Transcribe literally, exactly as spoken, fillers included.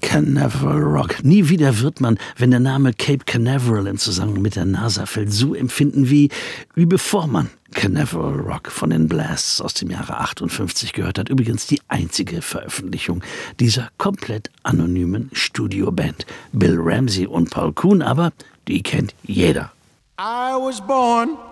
Canaveral Rock. Nie wieder wird man, wenn der Name Cape Canaveral im Zusammenhang mit der NASA fällt, so empfinden wie, wie bevor man Canaveral Rock von den Blasts aus dem Jahre achtundfünfzig gehört hat. Übrigens die einzige Veröffentlichung dieser komplett anonymen Studioband. Bill Ramsey und Paul Kuhn, aber die kennt jeder. I was born